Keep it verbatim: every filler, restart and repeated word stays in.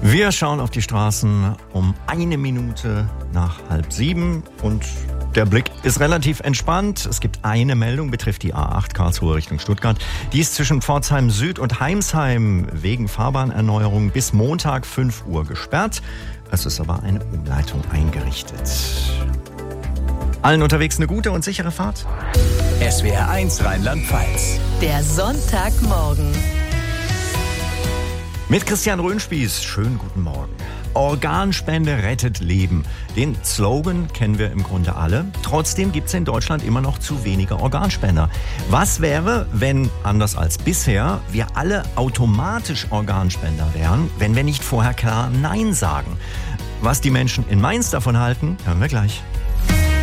Wir schauen auf die Straßen um eine Minute nach halb sieben und der Blick ist relativ entspannt. Es gibt eine Meldung, betrifft die A acht Karlsruhe Richtung Stuttgart. Die ist zwischen Pforzheim Süd und Heimsheim wegen Fahrbahnerneuerung bis Montag fünf Uhr gesperrt. Es ist aber eine Umleitung eingerichtet. Allen unterwegs eine gute und sichere Fahrt. S W R eins Rheinland-Pfalz. Der Sonntagmorgen. Mit Christian Röhnspieß, schönen guten Morgen. Organspende rettet Leben. Den Slogan kennen wir im Grunde alle. Trotzdem gibt es in Deutschland immer noch zu wenige Organspender. Was wäre, wenn, anders als bisher, wir alle automatisch Organspender wären, wenn wir nicht vorher klar Nein sagen? Was die Menschen in Mainz davon halten, hören wir gleich.